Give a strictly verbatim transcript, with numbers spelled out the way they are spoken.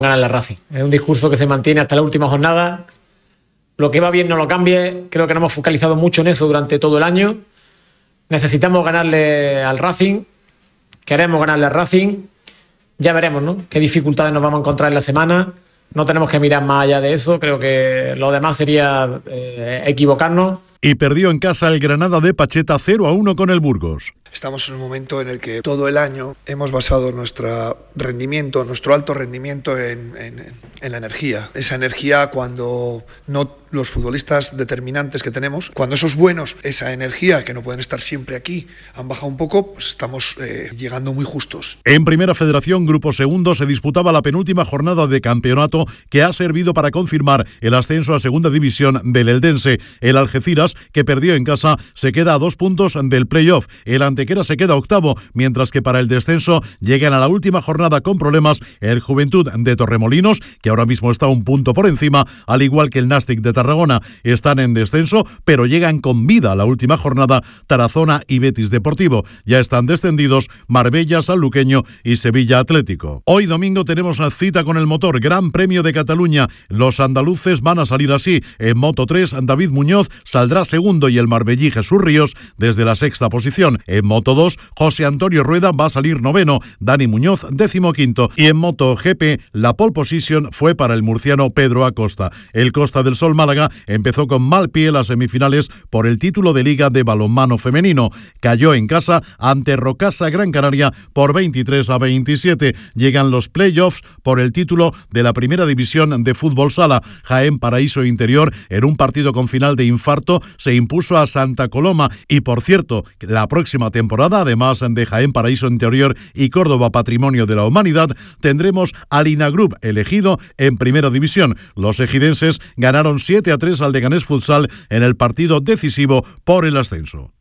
ganarle al Racing. Es un discurso que se mantiene hasta la última jornada. Lo que va bien no lo cambie. Creo que nos hemos focalizado mucho en eso durante todo el año. Necesitamos ganarle al Racing. Queremos ganarle al Racing. Ya veremos, ¿no?, qué dificultades nos vamos a encontrar en la semana. No tenemos que mirar más allá de eso. Creo que lo demás sería eh, equivocarnos. Y perdió en casa el Granada de Pacheta cero a uno con el Burgos. Estamos en un momento en el que todo el año hemos basado nuestro rendimiento, nuestro alto rendimiento en, en, en la energía. Esa energía, cuando no los futbolistas determinantes que tenemos, cuando esos buenos, esa energía que no pueden estar siempre aquí, han bajado un poco, pues estamos eh, llegando muy justos. En Primera Federación, Grupo Segundo, se disputaba la penúltima jornada de campeonato que ha servido para confirmar el ascenso a Segunda División del Eldense. El Algeciras, que perdió en casa, se queda a dos puntos del play-off. El Antequera se queda octavo, mientras que para el descenso llegan a la última jornada con problemas el Juventud de Torremolinos, que ahora mismo está un punto por encima, al igual que el Nàstic de Tarragona. Están en descenso, pero llegan con vida a la última jornada Tarazona y Betis Deportivo. Ya están descendidos Marbella, Sanluqueño y Sevilla Atlético. Hoy domingo tenemos una cita con el motor, Gran Premio de Cataluña. Los andaluces van a salir así. En Moto tres, David Muñoz saldrá segundo y el marbellí Jesús Ríos desde la sexta posición. En Moto dos, José Antonio Rueda va a salir noveno, Dani Muñoz décimo quinto. Y en Moto G P, la pole position fue para el murciano Pedro Acosta. El Costa del Sol Málaga empezó con mal pie las semifinales por el título de Liga de Balonmano Femenino. Cayó en casa ante Rocasa Gran Canaria por veintitrés a veintisiete. Llegan los playoffs por el título de la Primera División de Fútbol Sala. Jaén Paraíso Interior, en un partido con final de infarto, se impuso a Santa Coloma. Y por cierto, la próxima temporada, además de Jaén Paraíso Interior y Córdoba Patrimonio de la Humanidad, tendremos al Ina Group elegido en Primera División. Los ejidenses ganaron siete a tres al Leganés Futsal en el partido decisivo por el ascenso.